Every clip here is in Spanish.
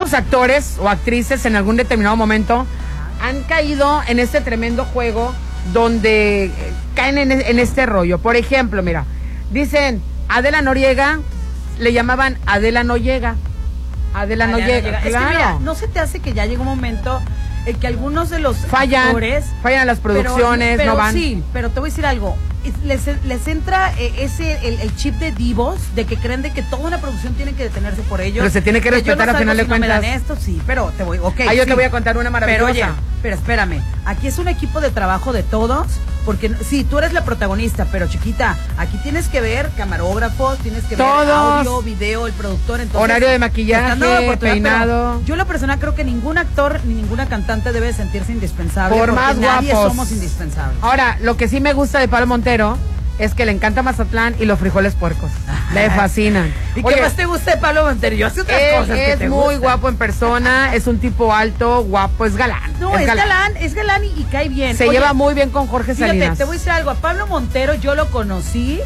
muchos actores o actrices en algún determinado momento han caído en este tremendo juego donde caen en este rollo. Por ejemplo, mira, dicen Adela Noriega, le llamaban Adela no llega. Adela no llega. Claro. Es que mira, ¿no se te hace que ya llega un momento en que algunos de los actores fallan las producciones, pero no van? Sí, pero te voy a decir algo. Les entra el chip de divos, de que creen de que toda una producción tiene que detenerse por ellos. Pero se tiene que respetar, a final de cuentas. No me dan esto, sí, pero te voy, ok. Yo te voy a contar una maravillosa. Pero oye, pero espérame, aquí es un equipo de trabajo de todos, porque sí, tú eres la protagonista, pero chiquita, aquí tienes que ver camarógrafos, tienes que todos. ver audio, video, el productor, entonces, horario de maquillaje, peinado. Yo en lo personal creo que ningún actor ni ninguna cantante debe sentirse indispensable, por porque más nadie guapos somos indispensables. Ahora, lo que sí me gusta de Pablo Montero es que le encanta Mazatlán y los frijoles puercos. Le fascinan. ¿Y qué más te gusta de Pablo Montero? Yo hace otras cosas que te es muy gustan. guapo en persona, es un tipo alto, guapo, es galán. No, es galán y cae bien. Se lleva muy bien con Jorge Salinas. Fíjate, te voy a decir algo. A Pablo Montero yo lo conocí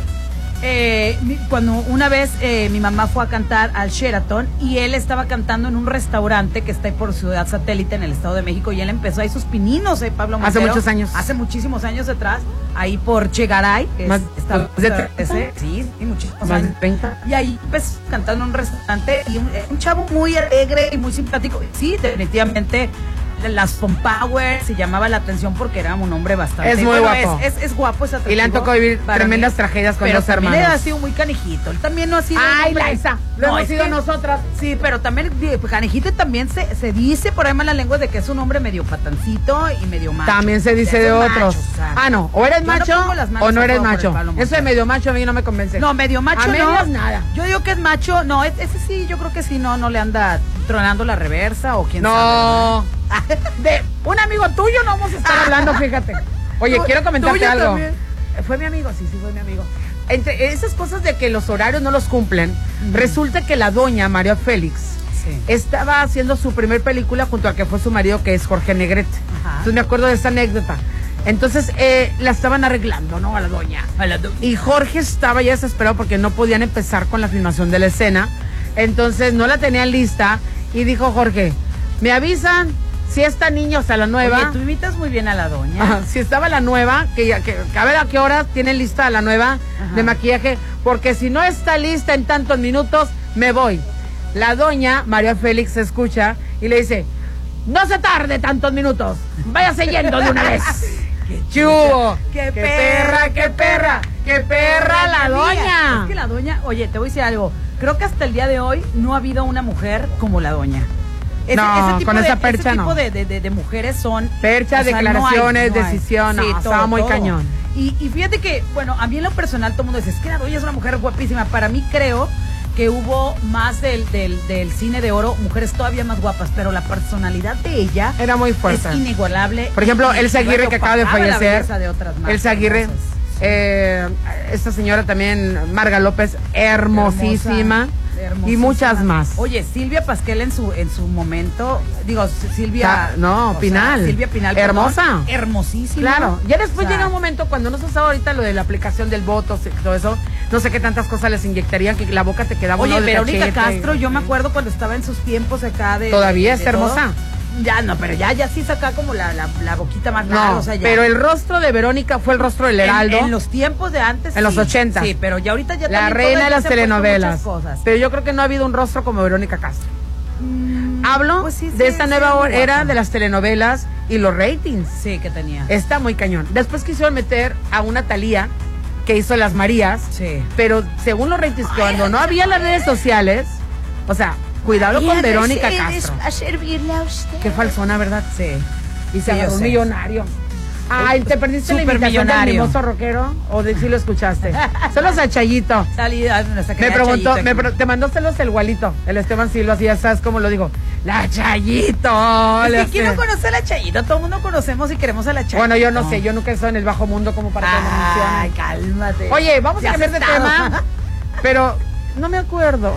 cuando una vez mi mamá fue a cantar al Sheraton y él estaba cantando en un restaurante que está ahí por Ciudad Satélite en el Estado de México y él empezó ahí sus pininos, Pablo Montero. Hace muchos años. Hace muchísimos años atrás, ahí por Chegaray. Sí, muchísimos años. 30. Y ahí empezó cantando en un restaurante y un chavo muy alegre y muy simpático. Sí, definitivamente las Power se llamaba la atención porque era un hombre bastante. Es muy guapo. Es guapo, es atractivo. Y le han tocado vivir tremendas tragedias con dos hermanos. Pero también ha sido muy canijito. Él también no ha sido. Ay, Laisa, lo hemos sido nosotras. Sí, pero también canijito también se dice por ahí mala lengua de que es un hombre medio patancito y medio macho. También se dice de otros. Macho, o eres macho o no eres macho. Eso de medio macho a mí no me convence. No, medio macho no. Nada. Yo digo que es macho. No, ese sí, yo creo que sí, no le anda tronando la reversa o quién sabe. No. De un amigo tuyo no vamos a estar hablando, fíjate. Oye, quiero comentarte algo. También. Fue mi amigo, sí, fue mi amigo. Entre esas cosas de que los horarios no los cumplen, resulta que la doña María Félix estaba haciendo su primer película junto al que fue su marido, que es Jorge Negrete. Entonces me acuerdo de esa anécdota. Entonces la estaban arreglando, ¿no? A la doña. Y Jorge estaba ya desesperado porque no podían empezar con la filmación de la escena. Entonces no la tenían lista y dijo Jorge, me avisan si esta niña, o sea, la nueva. Oye, tú imitas muy bien a la doña. Si estaba la nueva, que a ver a qué horas tienen lista la nueva de maquillaje, porque si no está lista en tantos minutos, me voy. La doña María Félix se escucha y le dice, no se tarde tantos minutos, váyase yendo de una vez. ¡Qué hubo! ¡Qué perra, qué perra! ¡Qué perra la doña! Es que la doña, oye, te voy a decir algo, creo que hasta el día de hoy no ha habido una mujer como la doña. Ese tipo de mujeres son percha, declaraciones, decisión, estaba muy cañón. Y fíjate que, bueno, a mí en lo personal todo el mundo dice, es que la doña es una mujer guapísima. Para mí creo que hubo más del cine de oro, mujeres todavía más guapas, pero la personalidad de ella era muy fuerte, es inigualable. Por ejemplo, Elsa Aguirre, que acaba de fallecer. Elsa Aguirre, esta señora también, Marga López, hermosísima. Y muchas más. Oye, Silvia Pasquel en su momento, digo, Pinal. Silvia Pinal. Hermosa. Perdón, hermosísima. Claro. Ya después llega un momento cuando no se usaba ahorita lo de la aplicación del Botox y todo eso, no sé qué tantas cosas les inyectarían que la boca te quedaba. Oye, Verónica Castro, yo me acuerdo cuando estaba en sus tiempos acá de. Todavía está hermosa. Ya no, pero ya sí saca como la boquita más larga, o sea, ya. Pero el rostro de Verónica fue el rostro del Heraldo. En los tiempos de antes. En los 80. Sí, pero ya ahorita ya la reina de las telenovelas. Pero yo creo que no ha habido un rostro como Verónica Castro. Hablo de esta nueva era de las telenovelas y los ratings. Sí, que tenía. Está muy cañón. Después quisieron meter a una Thalía que hizo Las Marías. Sí. Pero según los ratings, cuando no había las redes sociales, o sea, cuidado con Verónica Castro. A servirle a usted. Qué falsona, ¿verdad? Sí. Y se agarró un millonario. Ay, ¿te perdiste la invitación del mimoso rockero? ¿O si lo escuchaste? Celos a Chayito. Me preguntó, te mandó celos el Gualito, el Esteban Silva, así ya sabes cómo lo digo. La Chayito. Es que ¿quién no conoce a la Chayito? Todo el mundo conocemos y queremos a la Chayito. Bueno, yo no sé, yo nunca he estado en el bajo mundo como para que me mencione. Ay, cálmate. Oye, vamos a cambiar de tema, pero no me acuerdo.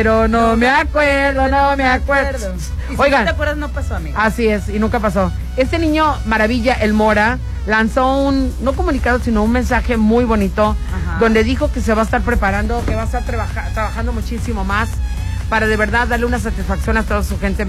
Y si Oigan, no te acuerdas, no pasó, amigo. Así es, y nunca pasó. Este niño maravilla, el Mora, lanzó no comunicado, sino un mensaje muy bonito, donde dijo que se va a estar preparando, que va a estar trabajando muchísimo más para de verdad darle una satisfacción a toda su gente